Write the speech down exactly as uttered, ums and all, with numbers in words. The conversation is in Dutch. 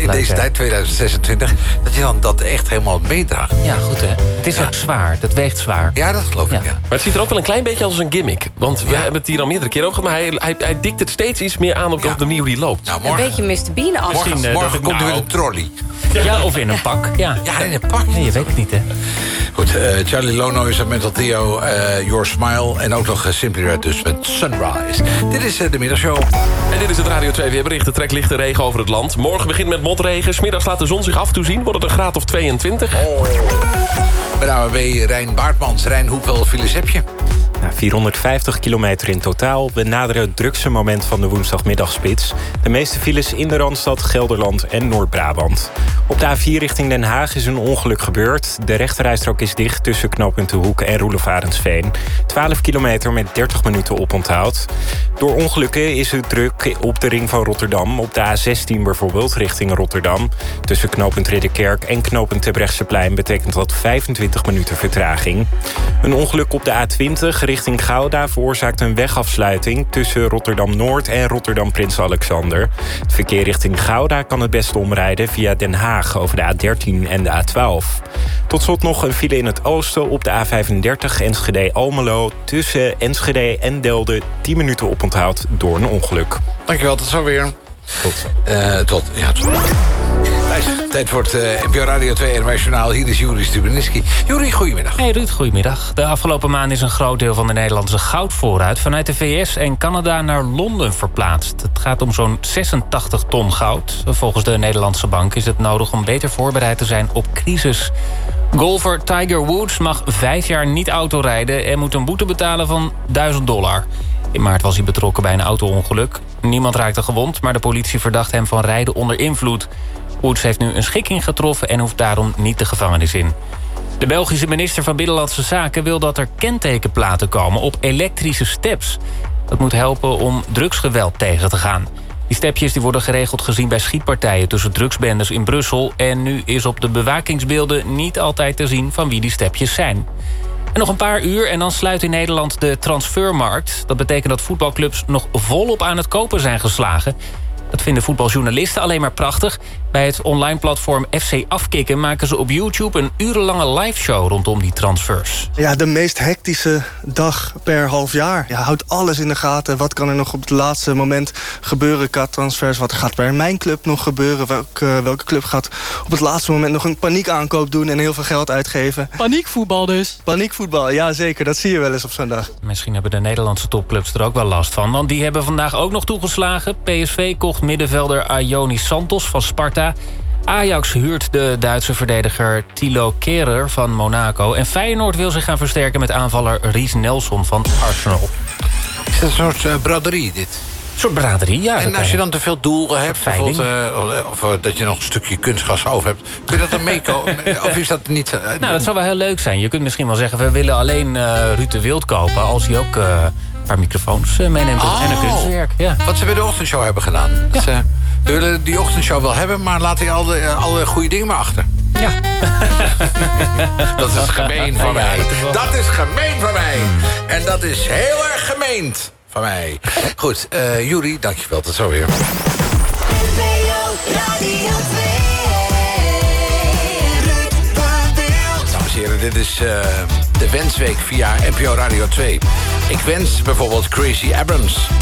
deze tijd, tweeduizend zesentwintig... dat je dan dat echt helemaal meedraagt. Ja, goed hè. Het is ja. ook zwaar. Dat weegt zwaar. Ja, dat geloof ik, ja. ja. Maar het ziet er ook wel een klein beetje als een gimmick. Want we ja. hebben het hier al meerdere keer over... maar hij, hij, hij dikt het steeds iets meer aan op, ja. op de manier hoe die loopt. Nou, morgen, een beetje mister Bean als Morgen, morgen, morgen komt nou, er weer een trolley. Ja, of in een pak. Ja, ja in een pak. Nee, je weet het niet, hè. Goed, uh, Charlie Lono is er met Mental Theo, uh, Your Smile... en ook nog uh, Simply Red dus met Sunrise. Dit is uh, de middagshow. En dit is het Radio twee weerbericht. Er trekt lichte regen over het land. Morgen begint met motregen. 'S Middags laat de zon zich af en toe zien. Wordt het een graad of tweeëntwintig. Oh. Bij de A W B Rijn Baartmans. Rijn, hoeveel files heb je? Nou, vierhonderdvijftig kilometer in totaal. We naderen het drukste moment van de woensdagmiddagspits. De meeste files in de Randstad, Gelderland en Noord-Brabant. Op de A vier richting Den Haag is een ongeluk gebeurd. De rechterrijstrook is dicht tussen knooppunt De Hoek en Roelof Arendsveen. twaalf kilometer met dertig minuten oponthoud. Door ongelukken is het druk op de ring van Rotterdam. Op de A zestien bijvoorbeeld, richting Rotterdam. Tussen knooppunt Ridderkerk en knooppunt Terbrechtseplein... betekent dat vijfentwintig minuten vertraging. Een ongeluk op de A twintig richting Gouda veroorzaakt een wegafsluiting... tussen Rotterdam-Noord en Rotterdam-Prins Alexander. Het verkeer richting Gouda kan het beste omrijden via Den Haag... over de A dertien en de A twaalf. Tot slot nog een file in het oosten op de A vijfendertig Enschede-Almelo... tussen Enschede en Delden tien minuten oponthoud door een ongeluk. Dankjewel, tot zo weer. Tot. Uh, tot, ja, tot. Tijd voor het uh, N P O Radio twee N W S-journaal. Hier is Juri Stubenitski. Juri, goedemiddag. Hey Ruud, goedemiddag. De afgelopen maand is een groot deel van de Nederlandse goudvoorraad... vanuit de V S en Canada naar Londen verplaatst. Het gaat om zo'n zesentachtig ton goud. Volgens de Nederlandse bank is het nodig om beter voorbereid te zijn op crisis. Golfer Tiger Woods mag vijf jaar niet autorijden... en moet een boete betalen van duizend dollar. In maart was hij betrokken bij een auto-ongeluk. Niemand raakte gewond, maar de politie verdacht hem van rijden onder invloed. Woods heeft nu een schikking getroffen en hoeft daarom niet de gevangenis in. De Belgische minister van Binnenlandse Zaken wil dat er kentekenplaten komen op elektrische steps. Dat moet helpen om drugsgeweld tegen te gaan. Die stepjes die worden geregeld gezien bij schietpartijen tussen drugsbendes in Brussel... en nu is op de bewakingsbeelden niet altijd te zien van wie die stepjes zijn. En nog een paar uur en dan sluit in Nederland de transfermarkt. Dat betekent dat voetbalclubs nog volop aan het kopen zijn geslagen. Dat vinden voetbaljournalisten alleen maar prachtig. Bij het online platform F C Afkikken maken ze op YouTube... een urenlange liveshow rondom die transfers. Ja, de meest hectische dag per half jaar. Je houdt alles in de gaten. Wat kan er nog op het laatste moment gebeuren qua transfers? Wat gaat bij mijn club nog gebeuren? Welke, welke club gaat op het laatste moment nog een paniekaankoop doen... en heel veel geld uitgeven? Paniekvoetbal dus. Paniekvoetbal, ja zeker. Dat zie je wel eens op zo'n dag. Misschien hebben de Nederlandse topclubs er ook wel last van. Want die hebben vandaag ook nog toegeslagen. P S V kocht middenvelder Ayonis Santos van Sparta. Ajax huurt de Duitse verdediger Thilo Kehrer van Monaco. En Feyenoord wil zich gaan versterken met aanvaller Ries Nelson van Arsenal. Is dat een soort uh, braderie, dit? Een soort braderie, ja. En als je dan te veel doelen hebt, bijvoorbeeld, uh, of uh, dat je nog een stukje kunstgas over hebt... kun je dat dan meekomen? Of is dat niet... Uh, nou, dat zou wel heel leuk zijn. Je kunt misschien wel zeggen, we willen alleen uh, Ruud de Wild kopen... als hij ook uh, een paar microfoons uh, meeneemt oh, en een kunstwerk. Ja. Wat ze bij de ochtendshow hebben gedaan. Ja. Dat, uh, we willen die ochtendshow wel hebben, maar laat hij alle, uh, alle goede dingen maar achter. Ja. Dat is gemeen van mij. Dat is gemeen van mij. En dat is heel erg gemeend van mij. Goed, uh, Juri, dankjewel. Tot zo weer. Dames en heren, dit is uh, de Wensweek via N P O Radio twee. Ik wens bijvoorbeeld Gracie Abrams.